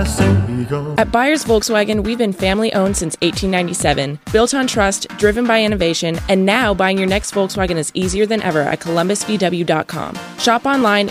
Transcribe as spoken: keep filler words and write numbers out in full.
so eager. At Byers Volkswagen, we've been family-owned since eighteen ninety-seven, built on trust, driven by innovation, and now buying your next Volkswagen is easier than ever at columbus v w dot com. Shop online,